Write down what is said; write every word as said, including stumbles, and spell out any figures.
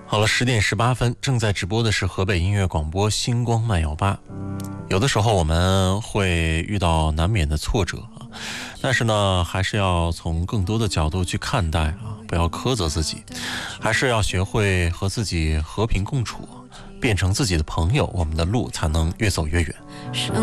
好了，十点十八分，正在直播的是河北音乐广播星光慢摇吧。有的时候我们会遇到难免的挫折啊，但是呢，还是要从更多的角度去看待啊，不要苛责自己，还是要学会和自己和平共处，变成自己的朋友，我们的路才能越走越远。